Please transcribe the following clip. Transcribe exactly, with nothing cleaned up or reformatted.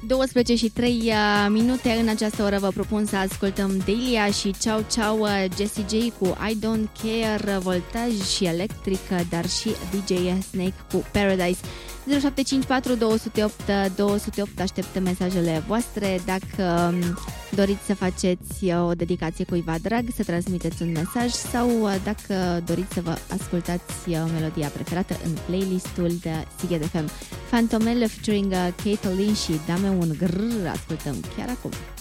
douăsprezece și trei minute. În această oră vă propun să ascultăm Delia și Ciao Ciao Jessie J cu I Don't Care, Voltaj și Electric, dar și D J Snake cu Paradise. zero șapte cinci patru doi zero opt doi zero opt. Aștept mesajele voastre. Dacă doriți să faceți o dedicație cuiva drag, să transmiteți un mesaj, sau dacă doriți să vă ascultați melodia preferată în playlistul de Sighet F M. Fantomele featuring Caitlyn și Dame un grrr, ascultăm chiar acum.